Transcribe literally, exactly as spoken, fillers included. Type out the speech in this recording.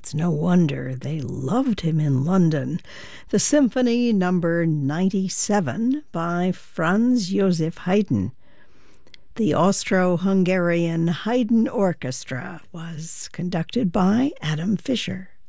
It's no wonder they loved him in London. The Symphony Number ninety-seven by Franz Joseph Haydn. The Austro-Hungarian Haydn Orchestra was conducted by Adam Fischer.